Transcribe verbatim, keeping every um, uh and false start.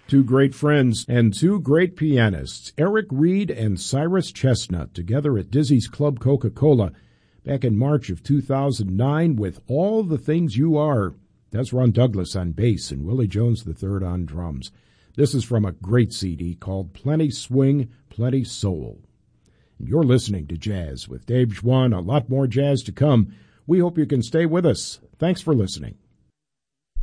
Two great friends and two great pianists, Eric Reed and Cyrus Chestnut, together at Dizzy's Club Coca-Cola back in March of two thousand nine with All the Things You Are. That's Ron Douglas on bass and Willie Jones the third on drums. This is from a great C D called Plenty Swing, Plenty Soul. And you're listening to Jazz with Dave Schwann. A lot more jazz to come. We hope you can stay with us. Thanks for listening.